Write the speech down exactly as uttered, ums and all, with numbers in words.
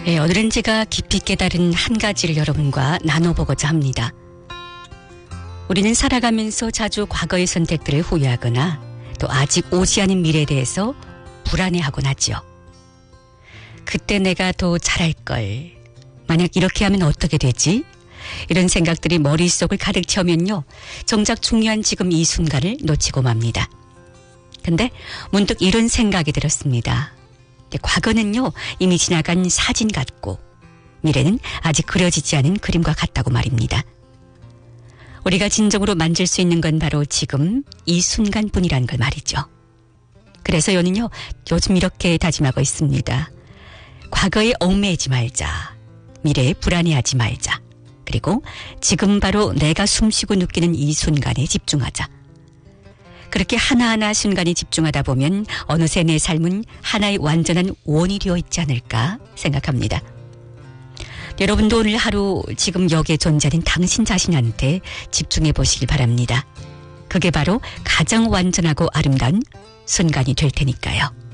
네, 오늘은 제가 깊이 깨달은 한 가지를 여러분과 나눠보고자 합니다. 우리는 살아가면서 자주 과거의 선택들을 후회하거나 또 아직 오지 않은 미래에 대해서 불안해하곤 하죠. 그때 내가 더 잘할걸. 만약 이렇게 하면 어떻게 되지? 이런 생각들이 머릿속을 가득 채우면요. 정작 중요한 지금 이 순간을 놓치고 맙니다. 근데 문득 이런 생각이 들었습니다. 과거는요, 이미 지나간 사진 같고 미래는 아직 그려지지 않은 그림과 같다고 말입니다. 우리가 진정으로 만질 수 있는 건 바로 지금 이 순간뿐이라는 걸 말이죠. 그래서 저는요, 요즘 이렇게 다짐하고 있습니다. 과거에 얽매이지 말자. 미래에 불안해하지 말자. 그리고 지금 바로 내가 숨쉬고 느끼는 이 순간에 집중하자. 그렇게 하나하나 순간에 집중하다 보면 어느새 내 삶은 하나의 완전한 원이 되어 있지 않을까 생각합니다. 여러분도 오늘 하루 지금 여기에 존재하는 당신 자신한테 집중해 보시길 바랍니다. 그게 바로 가장 완전하고 아름다운 순간이 될 테니까요.